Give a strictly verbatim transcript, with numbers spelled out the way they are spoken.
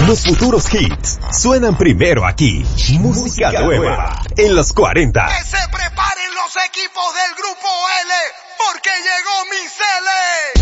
Los futuros hits suenan primero aquí. Música, Música nueva, nueva en los cuarenta. Que se preparen los equipos del Grupo L, porque llegó Micele.